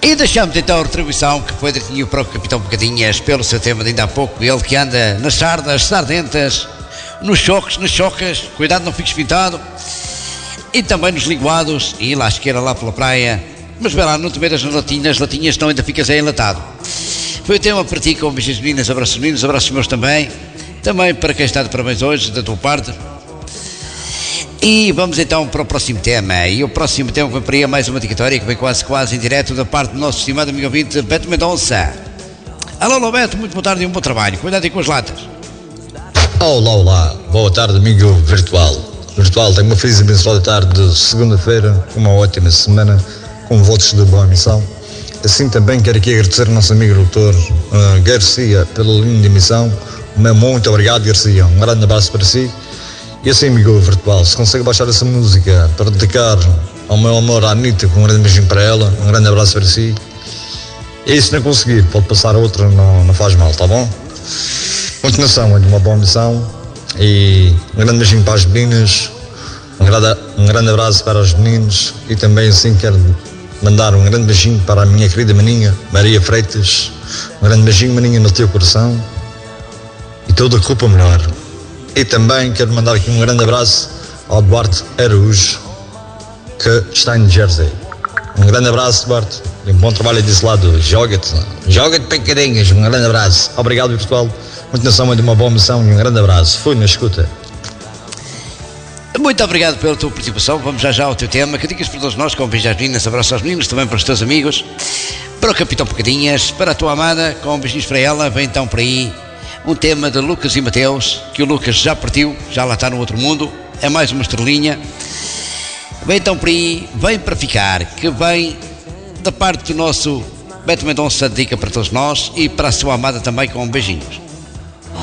E deixamos então a retribuição que foi daqui para o Capitão Bocadinhas pelo seu tema de ainda há pouco. Ele que anda nas sardas, sardentas, nos choques, nas chocas, cuidado não fiques pintado. E também nos linguados, e lá à esquerda, lá pela praia. Mas vai lá, não te metas nas latinhas, não ainda ficas aí enlatado. Foi o tema para ti, com beijos meninas, abraços meus também. Também para quem está de parabéns hoje, da tua parte. E vamos então para o próximo tema. E o próximo tema que vem mais uma dedicatória que vem quase em direto da parte do nosso estimado amigo ouvinte Beto Mendonça. Alô Beto, muito boa tarde e um bom trabalho. Cuidado aí com as latas. Olá, boa tarde amigo virtual. Tenho uma feliz e abençoada tarde de segunda-feira, uma ótima semana, com votos de boa missão. Assim também quero aqui agradecer ao nosso amigo doutor Garcia pela linda emissão. Muito obrigado, Garcia. Um grande abraço para si. E assim, amigo virtual, se consegue baixar essa música para dedicar ao meu amor à Anitta, com um grande beijinho para ela, um grande abraço para si. E se não conseguir, pode passar a outra, não faz mal, tá bom? Continuação é de uma boa missão e um grande beijinho para as meninas, um grande abraço para os meninos e também assim quero mandar um grande beijinho para a minha querida maninha, Maria Freitas. Um grande beijinho, maninha, no teu coração e toda a culpa melhor. E também quero mandar aqui um grande abraço ao Duarte Araújo, que está em Jersey. Um grande abraço, Duarte, e um bom trabalho desse lado. Joga-te pecadinhas, um grande abraço. Obrigado, virtual. Continuação de uma boa missão e um grande abraço. Fui na escuta. Muito obrigado pela tua participação. Vamos já ao teu tema. Que dicas para todos nós, com beijos às meninas, abraços aos meninos, também para os teus amigos, para o Capitão Bocadinhas, para a tua amada, com beijinhos para ela. Vem então por aí um tema de Lucas e Mateus, que o Lucas já partiu, já lá está no outro mundo, é mais uma estrelinha. Vem então por aí, vem para ficar, que vem da parte do nosso Beto Mendonça, dedica para todos nós e para a sua amada também, com beijinhos.